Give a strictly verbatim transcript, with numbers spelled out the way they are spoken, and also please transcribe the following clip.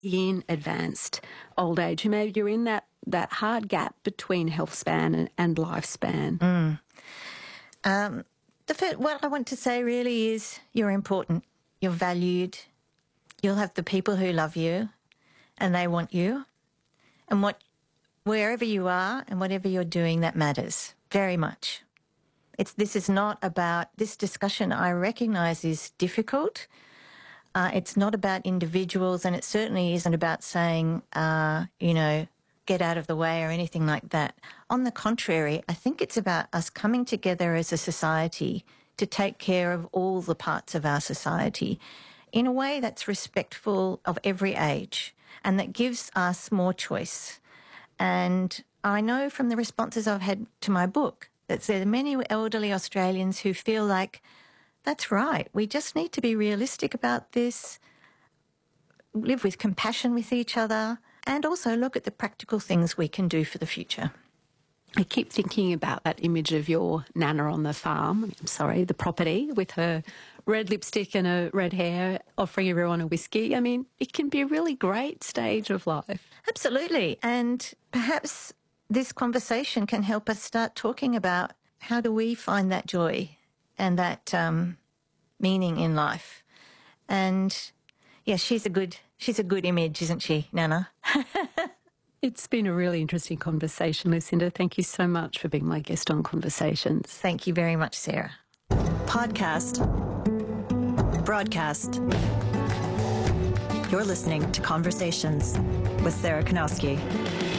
in advanced old age, who maybe you're in that, that hard gap between health span and, and lifespan? Mm. Um, the first, what I want to say really is you're important, you're valued, you'll have the people who love you and they want you. And what, wherever you are and whatever you're doing, that matters very much. It's, this is not about, this discussion I recognise is difficult. Uh, it's not about individuals, and it certainly isn't about saying, uh, you know, get out of the way or anything like that. On the contrary, I think it's about us coming together as a society to take care of all the parts of our society in a way that's respectful of every age and that gives us more choice. And I know from the responses I've had to my book that there are many elderly Australians who feel like, that's right, we just need to be realistic about this, live with compassion with each other, and also look at the practical things we can do for the future. I keep thinking about that image of your Nana on the farm, I'm sorry, the property, with her red lipstick and her red hair, offering everyone a whiskey. I mean, it can be a really great stage of life. Absolutely. And perhaps this conversation can help us start talking about how do we find that joy and that um, meaning in life. And yeah, she's a good, she's a good image, isn't she, Nana? It's been a really interesting conversation, Lucinda. Thank you so much for being my guest on Conversations. Thank you very much, Sarah. Podcast. Broadcast. You're listening to Conversations with Sarah Kanowski.